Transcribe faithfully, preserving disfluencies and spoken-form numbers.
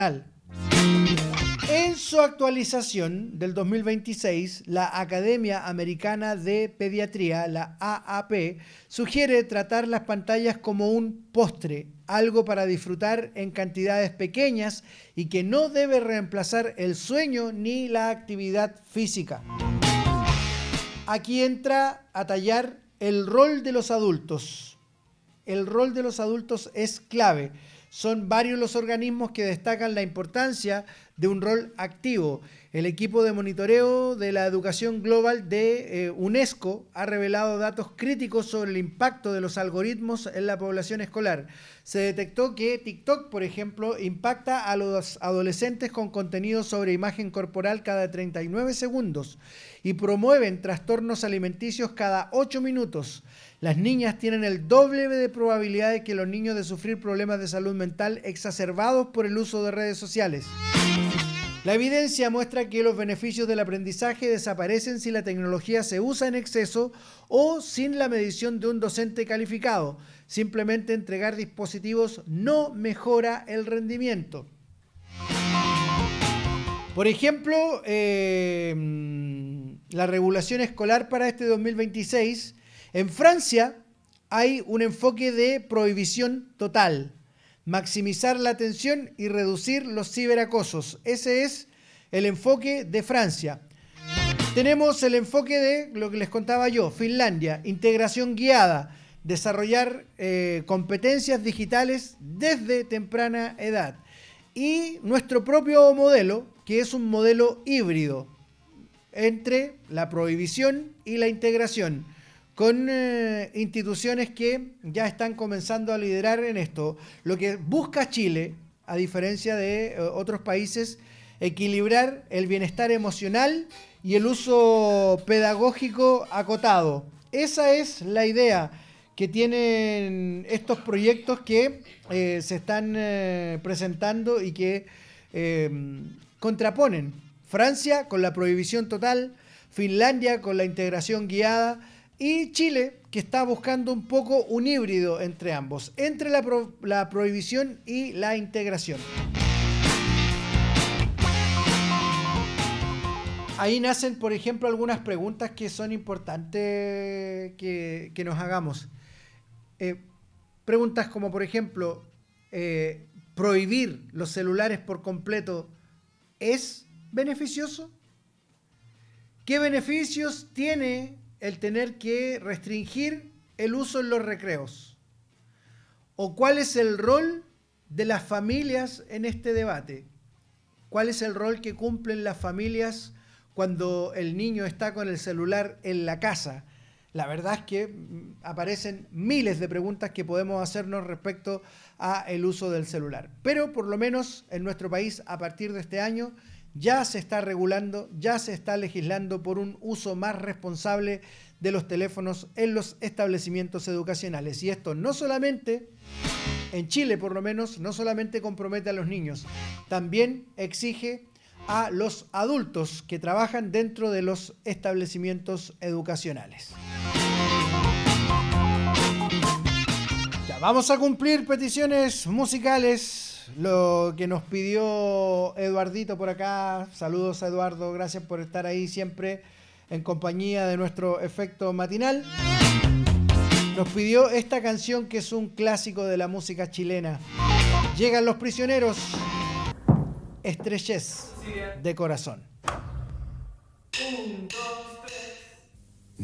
En su actualización del dos mil veintiséis, la Academia Americana de Pediatría, la A A P, sugiere tratar las pantallas como un postre, algo para disfrutar en cantidades pequeñas y que no debe reemplazar el sueño ni la actividad física. Aquí entra a tallar el rol de los adultos. El rol de los adultos es clave. Son varios los organismos que destacan la importancia de un rol activo. El equipo de monitoreo de la educación global de eh, UNESCO ha revelado datos críticos sobre el impacto de los algoritmos en la población escolar. Se detectó que TikTok, por ejemplo, impacta a los adolescentes con contenido sobre imagen corporal cada treinta y nueve segundos y promueven trastornos alimenticios cada ocho minutos. Las niñas tienen el doble de probabilidades que los niños de sufrir problemas de salud mental exacerbados por el uso de redes sociales. La evidencia muestra que los beneficios del aprendizaje desaparecen si la tecnología se usa en exceso o sin la medición de un docente calificado. Simplemente entregar dispositivos no mejora el rendimiento. Por ejemplo, eh, la regulación escolar para este dos mil veintiséis, en Francia hay un enfoque de prohibición total, maximizar la atención y reducir los ciberacosos. Ese es el enfoque de Francia. Tenemos el enfoque de lo que les contaba yo, Finlandia, integración guiada, desarrollar eh, competencias digitales desde temprana edad. Y nuestro propio modelo, que es un modelo híbrido entre la prohibición y la integración, con eh, instituciones que ya están comenzando a liderar en esto. Lo que busca Chile, a diferencia de eh, otros países, equilibrar el bienestar emocional y el uso pedagógico acotado. Esa es la idea que tienen estos proyectos que eh, se están eh, presentando y que eh, contraponen Francia con la prohibición total, Finlandia con la integración guiada, y Chile, que está buscando un poco un híbrido entre ambos, entre la, pro, la prohibición y la integración. Ahí nacen, por ejemplo, algunas preguntas que son importantes que, que nos hagamos. Eh, preguntas como, por ejemplo, eh, ¿prohibir los celulares por completo es beneficioso? ¿Qué beneficios tiene el tener que restringir el uso en los recreos? ¿O cuál es el rol de las familias en este debate? ¿Cuál es el rol que cumplen las familias cuando el niño está con el celular en la casa? La verdad es que aparecen miles de preguntas que podemos hacernos respecto a el uso del celular. Pero por lo menos en nuestro país, a partir de este año, ya se está regulando, ya se está legislando por un uso más responsable de los teléfonos en los establecimientos educacionales. Y esto no solamente, en Chile por lo menos, no solamente compromete a los niños, también exige a los adultos que trabajan dentro de los establecimientos educacionales. Ya, vamos a cumplir peticiones musicales. Lo que nos pidió Eduardito por acá, saludos a Eduardo, gracias por estar ahí siempre en compañía de nuestro efecto matinal. Nos pidió esta canción que es un clásico de la música chilena. Llegan los prisioneros, Estrechez de corazón. Un, dos.